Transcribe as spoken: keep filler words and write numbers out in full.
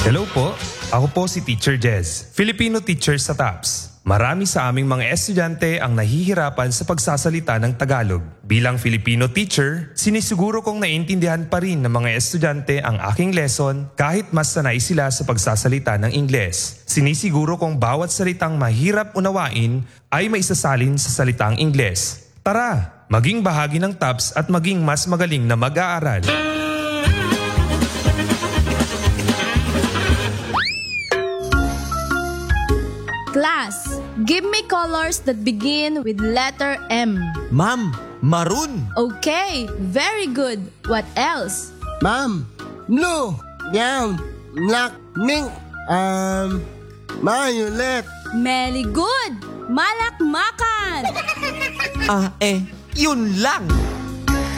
Hello po, ako po si Teacher Jez, Filipino teacher sa TAPS. Marami sa aming mga estudyante ang nahihirapan sa pagsasalita ng Tagalog. Bilang Filipino teacher, sinisiguro kong naiintindihan pa rin ng mga estudyante ang aking lesson kahit mas sanay sila sa pagsasalita ng Ingles. Sinisiguro kong bawat salitang mahirap unawain ay maisasalin sa salitang Ingles. Tara, maging bahagi ng TAPS at maging mas magaling na mag-aaral. Class, give me colors that begin with letter M. Ma'am, maroon. Okay, very good. What else? Ma'am, blue, brown, black, pink, um, violet. Meli good. Malakmakan. Ah, eh, yun lang.